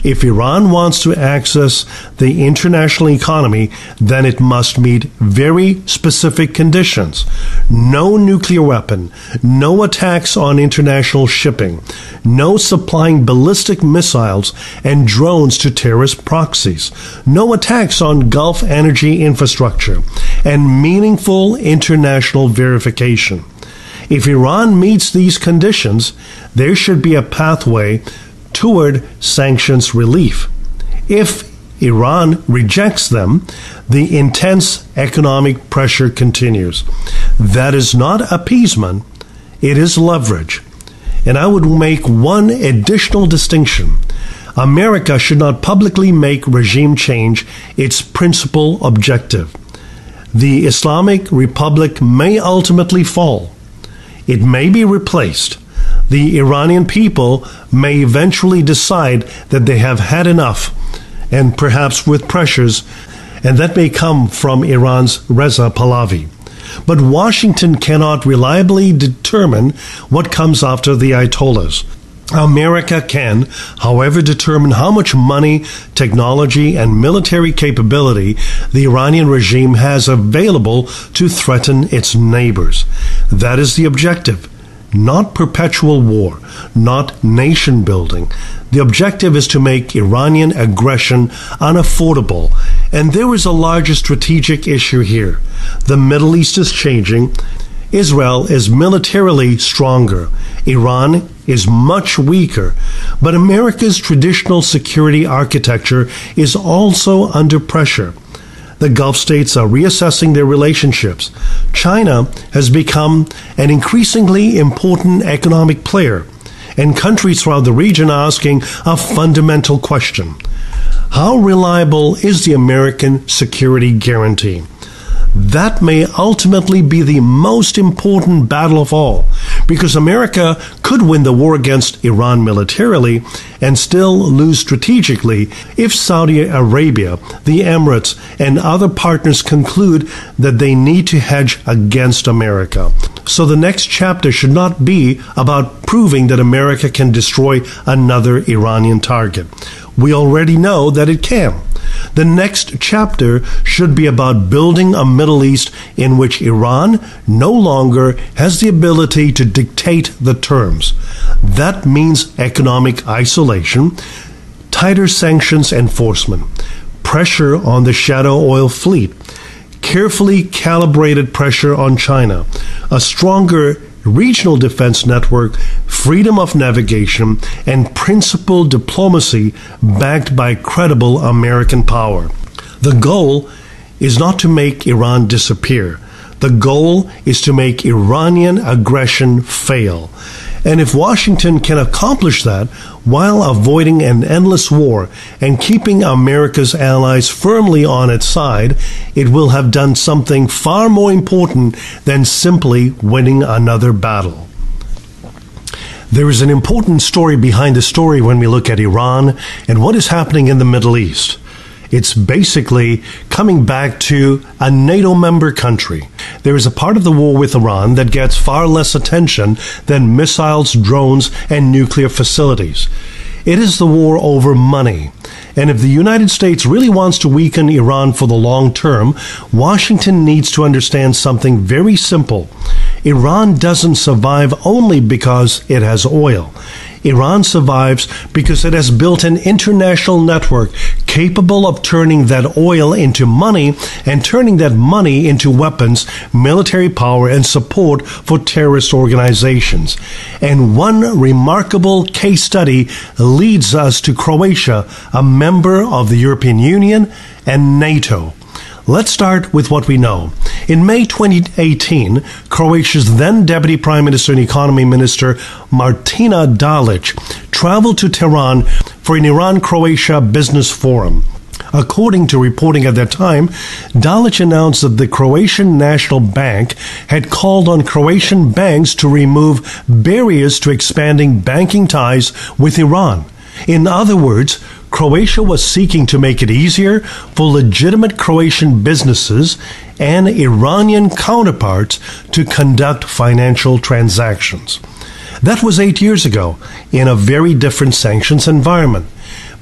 If Iran wants to access the international economy, then it must meet very specific conditions. No nuclear weapon, no attacks on international shipping, no supplying ballistic missiles and drones to terrorist proxies, no attacks on Gulf energy infrastructure, and meaningful international verification. If Iran meets these conditions, there should be a pathway toward sanctions relief. If Iran rejects them, the intense economic pressure continues. That is not appeasement, it is leverage. And I would make one additional distinction. America should not publicly make regime change its principal objective. The Islamic Republic may ultimately fall. It may be replaced. The Iranian people may eventually decide that they have had enough, and perhaps with pressures, and that may come from Iran's Reza Pahlavi. But Washington cannot reliably determine what comes after the Ayatollahs. America can, however, determine how much money, technology, and military capability the Iranian regime has available to threaten its neighbors. That is the objective. Not perpetual war, not nation building. The objective is to make Iranian aggression unaffordable. And there is a larger strategic issue here. The Middle East is changing. Israel is militarily stronger. Iran is much weaker. But America's traditional security architecture is also under pressure. The Gulf states are reassessing their relationships. China has become an increasingly important economic player, and countries throughout the region are asking a fundamental question. How reliable is the American security guarantee? That may ultimately be the most important battle of all, because America could win the war against Iran militarily and still lose strategically if Saudi Arabia, the Emirates, and other partners conclude that they need to hedge against America. So the next chapter should not be about proving that America can destroy another Iranian target. We already know that it can. The next chapter should be about building a Middle East in which Iran no longer has the ability to dictate the terms. That means economic isolation, tighter sanctions enforcement, pressure on the shadow oil fleet, carefully calibrated pressure on China, a stronger regional defense network, freedom of navigation, and principled diplomacy backed by credible American power. The goal is not to make Iran disappear. The goal is to make Iranian aggression fail. And if Washington can accomplish that while avoiding an endless war and keeping America's allies firmly on its side, it will have done something far more important than simply winning another battle. There is an important story behind the story when we look at Iran and what is happening in the Middle East. It's basically coming back to a NATO member country. There is a part of the war with Iran that gets far less attention than missiles, drones, and nuclear facilities. It is the war over money. And if the United States really wants to weaken Iran for the long term, Washington needs to understand something very simple. Iran doesn't survive only because it has oil. Iran survives because it has built an international network capable of turning that oil into money and turning that money into weapons, military power, and support for terrorist organizations. And one remarkable case study leads us to Croatia, a member of the European Union and NATO. Let's start with what we know. In May 2018, Croatia's then Deputy Prime Minister and Economy Minister Martina Dalic traveled to Tehran for an Iran-Croatia business forum. According to reporting at that time, Dalic announced that the Croatian National Bank had called on Croatian banks to remove barriers to expanding banking ties with Iran. In other words, Croatia was seeking to make it easier for legitimate Croatian businesses and Iranian counterparts to conduct financial transactions. That was 8 years ago, in a very different sanctions environment.